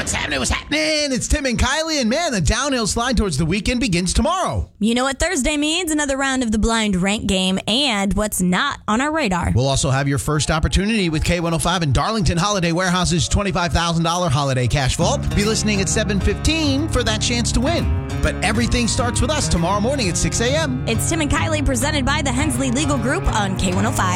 What's happening? What's happening? It's Tim and Kylie, and man, the downhill slide towards the weekend begins tomorrow. You know what Thursday means? Another round of the blind rank game and what's not on our radar. We'll also have your first opportunity with K105 and Darlington Holiday Warehouse's $25,000 holiday cash vault. Be listening at 7:15 for that chance to win. But everything starts with us tomorrow morning at 6 a.m. It's Tim and Kylie presented by the Hensley Legal Group on K105.